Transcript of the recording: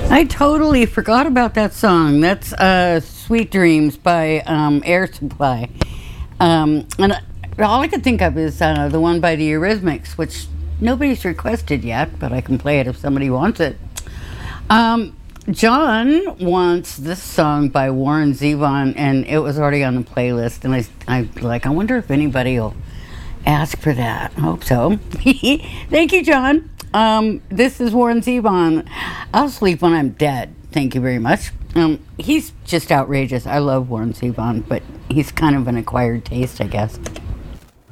I totally forgot about that song. That's Sweet Dreams by Air Supply. And all I could think of is the one by the Eurythmics, which nobody's requested yet, but I can play it if somebody wants it. John wants this song by Warren Zevon, and it was already on the playlist. And I wonder if anybody will ask for that. I hope so. Thank you, John. This is Warren Zevon. I'll sleep when I'm dead. Thank you very much. He's just outrageous. I love Warren Zevon, but he's kind of an acquired taste, I guess.